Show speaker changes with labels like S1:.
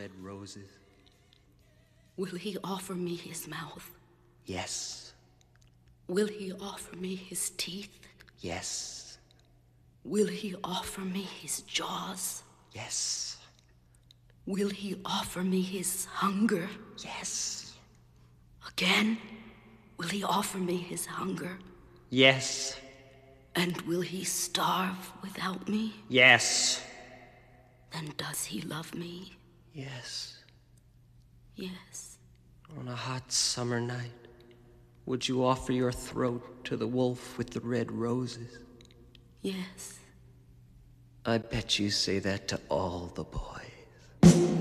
S1: red roses?
S2: Will he offer me his mouth?
S1: Yes.
S2: Will he offer me his teeth?
S1: Yes.
S2: Will he offer me his jaws?
S1: Yes.
S2: Will he offer me his hunger?
S1: Yes.
S2: Again? Will he offer me his hunger?
S1: Yes.
S2: And will he starve without me?
S1: Yes.
S2: Then does he love me?
S1: Yes.
S2: Yes.
S1: On a hot summer night, would you offer your throat to the wolf with the red roses?
S2: Yes.
S1: I bet you say that to all the boys.